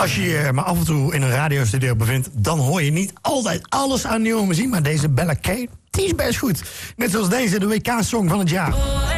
Als je je maar af en toe in een radiostudio bevindt, dan hoor je niet altijd alles aan nieuwe muziek. Maar deze Bella K, die is best goed. Net zoals deze, de WK-song van het jaar.